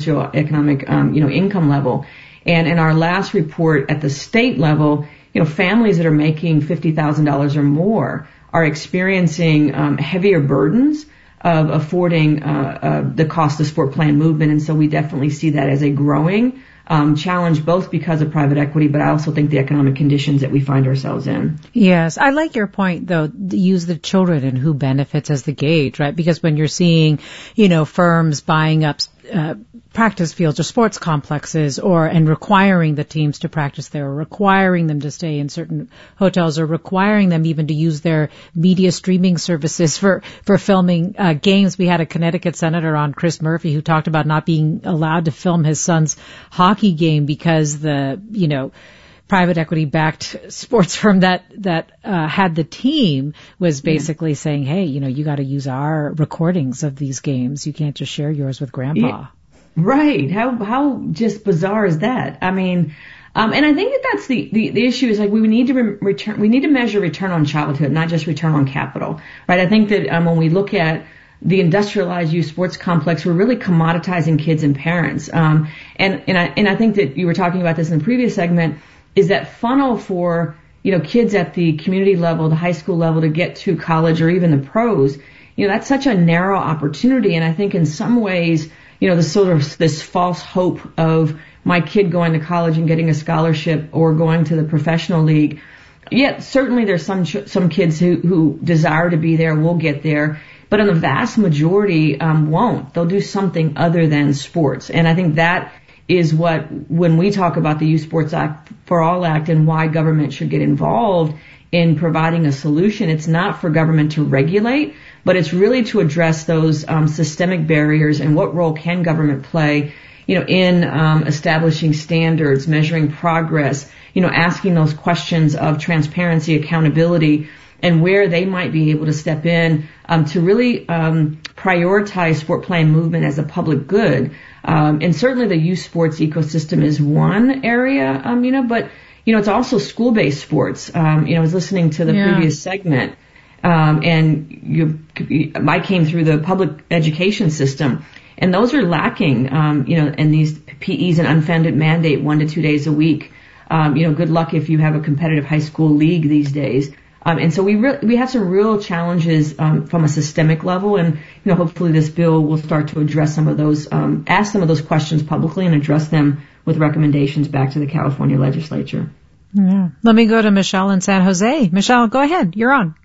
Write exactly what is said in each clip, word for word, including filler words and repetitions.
socioeconomic, um, you know, income level. And in our last report at the state level, you know, families that are making fifty thousand dollars or more are experiencing um, heavier burdens of affording uh, uh, the cost of sport plan movement. And so we definitely see that as a growing um, challenge, both because of private equity, but I also think the economic conditions that we find ourselves in. Yes. I like your point, though, use the children and who benefits as the gauge, right? Because when you're seeing, you know, firms buying up uh, practice fields or sports complexes or and requiring the teams to practice there, or requiring them to stay in certain hotels, or requiring them even to use their media streaming services for for filming uh, games. We had a Connecticut senator on, Chris Murphy, who talked about not being allowed to film his son's hockey game because the, you know, private equity backed sports firm that that uh, had the team was basically yeah. saying, hey, you know, you got to use our recordings of these games. You can't just share yours with grandpa. Yeah. Right. How how just bizarre is that? I mean, um, and I think that that's the, the, the issue is like we need to re- return, we need to measure return on childhood, not just return on capital, right? I think that um, when we look at the industrialized youth sports complex, we're really commoditizing kids and parents. Um, and, and I, and I think that you were talking about this in the previous segment, is that funnel for, you know, kids at the community level, the high school level to get to college or even the pros. You know, that's such a narrow opportunity. And I think in some ways, you know, the sort of this false hope of my kid going to college and getting a scholarship or going to the professional league. Yet certainly there's some ch- some kids who, who desire to be there, will get there, but in the vast majority um, won't. They'll do something other than sports. And I think that is what, when we talk about the Youth Sports Act for All Act and why government should get involved in providing a solution, it's not for government to regulate, but it's really to address those um, systemic barriers and what role can government play, you know, in um, establishing standards, measuring progress, you know, asking those questions of transparency, accountability, and where they might be able to step in um, to really um, prioritize sport plan movement as a public good. Um, and certainly the youth sports ecosystem is one area, um, you know, but, you know, it's also school-based sports. Um, you know, I was listening to the yeah. previous segment. Um, and you, I came through the public education system, and those are lacking, um, you know, and these P Es an unfunded mandate one to two days a week. Um, you know, good luck if you have a competitive high school league these days. Um, and so we re- we have some real challenges um, from a systemic level, and you know, hopefully this bill will start to address some of those, um, ask some of those questions publicly, and address them with recommendations back to the California legislature. Yeah. Let me go to Michelle in San Jose. Michelle, go ahead. You're on.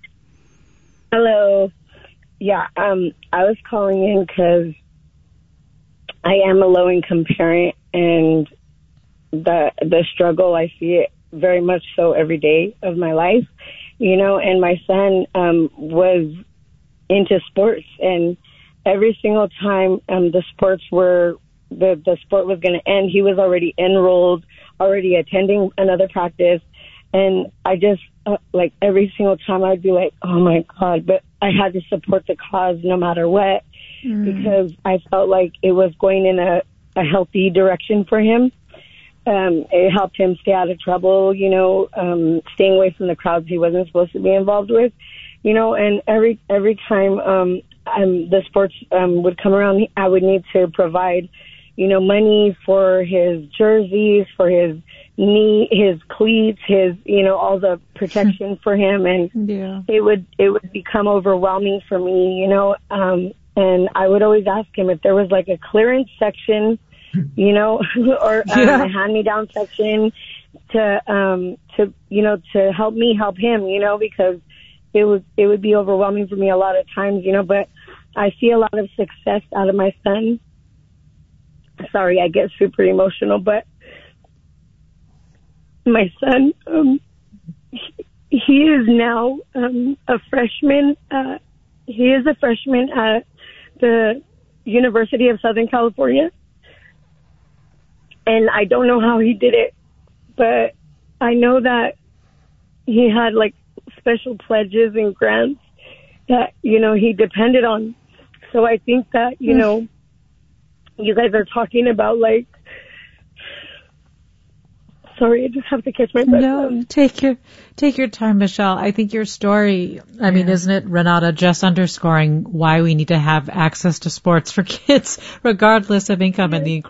Hello. Yeah, um, I was calling in because I am a low-income parent, and the the struggle, I see it very much so every day of my life, you know, and my son um, was into sports, and every single time um, the sports were, the, the sport was going to end, he was already enrolled, already attending another practice. And I just, uh, like, every single time I'd be like, oh, my God, but I had to support the cause no matter what, mm. because I felt like it was going in a, a healthy direction for him. Um, it helped him stay out of trouble, you know, um, staying away from the crowds he wasn't supposed to be involved with, you know, and every every time um, um, the sports um, would come around, I would need to provide, you know, money for his jerseys, for his knee, his cleats, his, you know, all the protection for him. And yeah. it would, it would become overwhelming for me, you know, um, and I would always ask him if there was like a clearance section, you know, or um, yeah. a hand-me-down section to, um, to, you know, to help me help him, you know, because it would, it would be overwhelming for me a lot of times, you know, but I see a lot of success out of my son. Sorry, I get super emotional, but my son, um, he is now um, a freshman. Uh, he is a freshman at the University of Southern California. And I don't know how he did it, but I know that he had like special pledges and grants that, you know, he depended on. So I think that, you know, you guys are talking about like, sorry, I just have to catch my breath. No, um, take your take your time, Michelle. I think your story, I yeah. mean, isn't it, Renata, just underscoring why we need to have access to sports for kids, regardless of income, yeah. and the